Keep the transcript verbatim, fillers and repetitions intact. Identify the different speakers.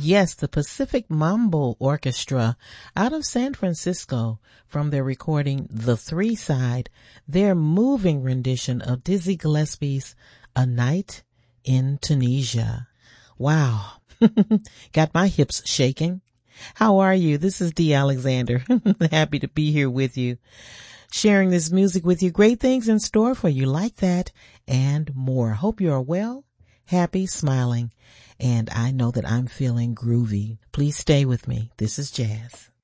Speaker 1: Yes, the Pacific Mambo Orchestra out of San Francisco from their recording The Three Side, their moving rendition of Dizzy Gillespie's A Night in Tunisia. Wow. Got my hips shaking. How are you? This is Dee Alexander. Happy to be here with you, sharing this music with you. Great things in store for you like that and more. Hope you are well, happy, smiling, and I know that I'm feeling groovy. Please stay with me. This is Jazz.